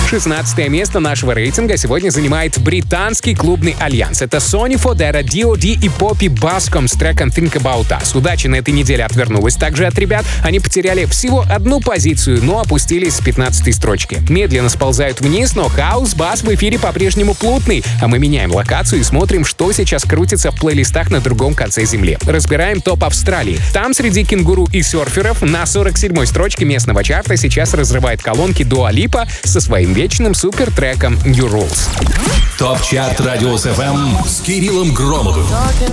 16 место нашего рейтинга сегодня занимает британский клубный альянс. Это Sony Fodera, D.O.D. и Poppy Bascom с треком Think About Us. Удача на этой неделе отвернулась также от ребят. Они потеряли всего одну позицию, но опустились с 15-й строчки. Медленно сползают вниз, но хаус-бас в эфире по-прежнему плотный. А мы меняем локацию и смотрим, что сейчас крутится в плейлистах на другом конце земли. Разбираем топ Австралии. Там среди кенгуру и серферов на 47-й строчке местного чарта сейчас разрывает колонки Дуа Липа со своим вечным супер-треком New Rules. ТОП-чарт Радиус ФМ с Кириллом Громовым.